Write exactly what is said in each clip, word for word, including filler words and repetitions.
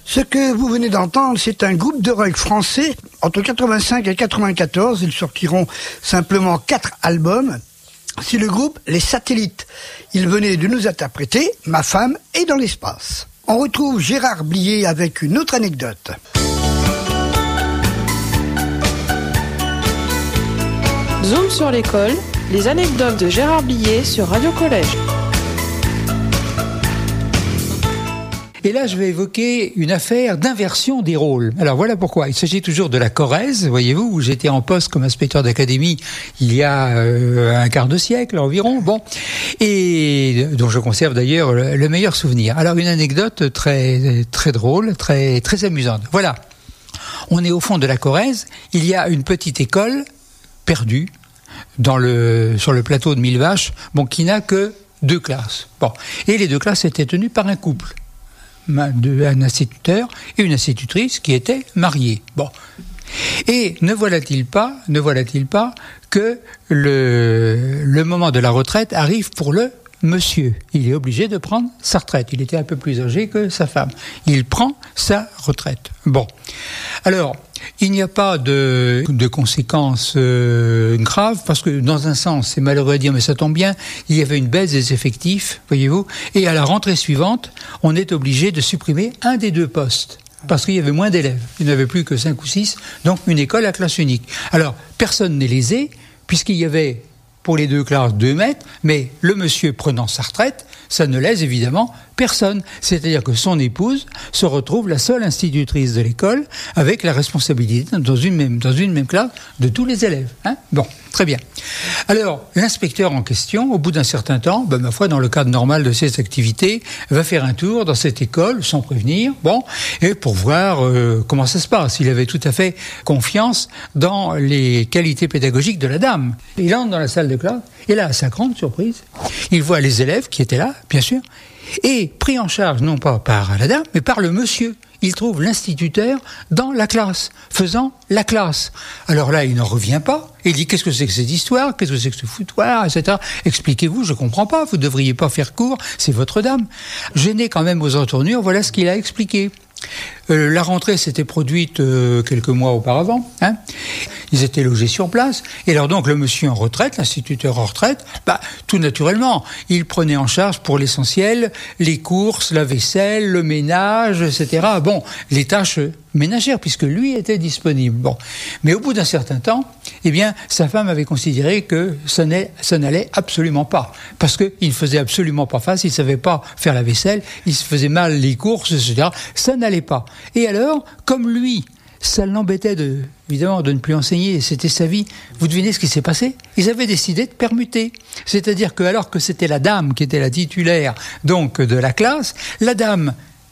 Ce que vous venez d'entendre, c'est un groupe de rock français. Entre quatre-vingt-cinq et quatre-vingt-quatorze, ils sortiront simplement quatre albums. C'est le groupe Les Satellites. Ils venaient de nous interpréter « Ma femme est dans l'espace ». On retrouve Gérard Blier avec une autre anecdote. Zoom sur l'école, les anecdotes de Gérard Blier sur Radio Collège. Et là, je vais évoquer une affaire d'inversion des rôles. Alors voilà pourquoi. Il s'agit toujours de la Corrèze, voyez-vous, où j'étais en poste comme inspecteur d'académie il y a euh, un quart de siècle environ. Bon, et dont je conserve d'ailleurs le, le meilleur souvenir. Alors une anecdote très très drôle, très très amusante. Voilà. On est au fond de la Corrèze. Il y a une petite école perdue dans le sur le plateau de Mille Vaches, bon, qui n'a que deux classes. Bon, et les deux classes étaient tenues par un couple. Un instituteur et une institutrice qui étaient mariés. Bon. Et ne voilà-t-il pas, ne voilà-t-il pas que le, le moment de la retraite arrive pour le monsieur. Il est obligé de prendre sa retraite. Il était un peu plus âgé que sa femme. Il prend sa retraite. Bon. Alors, il n'y a pas de, de conséquences euh, graves, parce que dans un sens, c'est malheureux à dire, mais ça tombe bien, il y avait une baisse des effectifs, voyez-vous, et à la rentrée suivante, on est obligé de supprimer un des deux postes, parce qu'il y avait moins d'élèves. Il n'y avait plus que cinq ou six, donc une école à classe unique. Alors, personne n'est lésé, puisqu'il y avait pour les deux classes deux maîtres, mais le monsieur prenant sa retraite, ça ne lèse évidemment personne. C'est-à-dire que son épouse se retrouve la seule institutrice de l'école avec la responsabilité dans une même, dans une même classe de tous les élèves. Hein, bon, très bien. Alors, l'inspecteur en question, au bout d'un certain temps, ben, ma foi, dans le cadre normal de ses activités, va faire un tour dans cette école sans prévenir, bon, et pour voir euh, comment ça se passe. Il avait tout à fait confiance dans les qualités pédagogiques de la dame. Il entre dans la salle de classe, et là, à sa grande surprise, il voit les élèves qui étaient là, bien sûr, et pris en charge non pas par la dame, mais par le monsieur. Il trouve l'instituteur dans la classe, faisant la classe. Alors là, il n'en revient pas. Il dit, qu'est-ce que c'est que cette histoire? Qu'est-ce que c'est que ce foutoir, et cetera. Expliquez-vous, je comprends pas, vous ne devriez pas faire cours, c'est votre dame. Gêné quand même aux entournures, voilà ce qu'il a expliqué. Euh, la rentrée s'était produite euh, quelques mois auparavant. Hein. Ils étaient logés sur place. Et alors donc le monsieur en retraite, l'instituteur en retraite, bah, tout naturellement, il prenait en charge pour l'essentiel les courses, la vaisselle, le ménage, et cetera. Bon, les tâches ménagères, puisque lui était disponible. Bon, mais au bout d'un certain temps, eh bien, sa femme avait considéré que ça, ça n'allait absolument pas, parce qu'il ne faisait absolument pas face, il ne savait pas faire la vaisselle, il se faisait mal les courses, et cetera. Ça n'allait pas. Et alors, comme lui, ça l'embêtait de, évidemment de ne plus enseigner, c'était sa vie. Vous devinez ce qui s'est passé? Ils avaient décidé de permuter. C'est-à-dire que alors que c'était la dame qui était la titulaire donc de la classe, la dame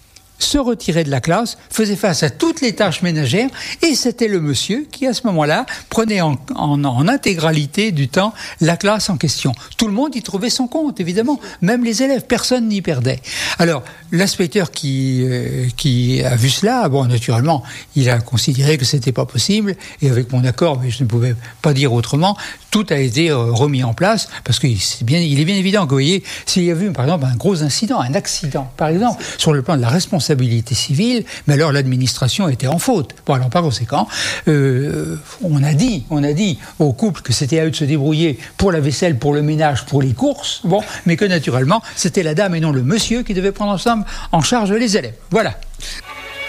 se retirait de la classe, faisait face à toutes les tâches ménagères, et c'était le monsieur qui, à ce moment-là, prenait en, en, en intégralité du temps la classe en question. Tout le monde y trouvait son compte, évidemment, même les élèves, personne n'y perdait. Alors, l'inspecteur qui, euh, qui a vu cela, bon, naturellement, il a considéré que c'était pas possible, et avec mon accord, mais je ne pouvais pas dire autrement, tout a été euh, remis en place, parce qu'il est bien, il est bien évident que, vous voyez, s'il y a eu, par exemple, un gros incident, un accident, par exemple, sur le plan de la responsabilité civile, mais alors l'administration était en faute. Bon, alors par conséquent, euh, on a dit, on a dit au couple que c'était à eux de se débrouiller pour la vaisselle, pour le ménage, pour les courses, bon, mais que naturellement, c'était la dame et non le monsieur qui devait prendre ensemble en charge les élèves. Voilà.